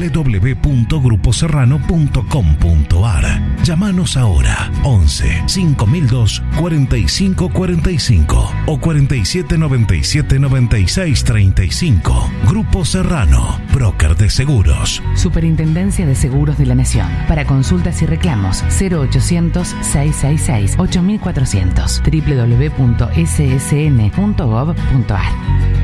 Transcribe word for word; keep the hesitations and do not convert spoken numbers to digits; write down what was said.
w w w punto grupo serrano punto com punto a r. Llámanos ahora once, cinco mil dos, cuarenta y cinco cuarenta y cinco o cuarenta y siete noventa y siete noventa y seis treinta y cinco. Grupo Serrano, broker de seguros. Superintendencia de Seguros de la Nación. Para consultas y reclamos cero ochocientos, seiscientos sesenta y seis, ocho mil cuatrocientos. w w w punto s s n punto gov punto a r.